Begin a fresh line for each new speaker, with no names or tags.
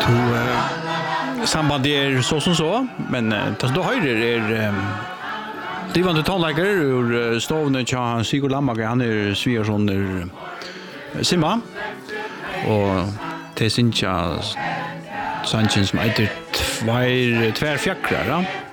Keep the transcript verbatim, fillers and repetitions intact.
Samband är så som så, men det då höjder är drivande tonläggare ur stovnen till Sigurd Lammager, han är Sviarsson är Simma och det syns jag Sanchez som heter tvär tvär fjäckrar, ja.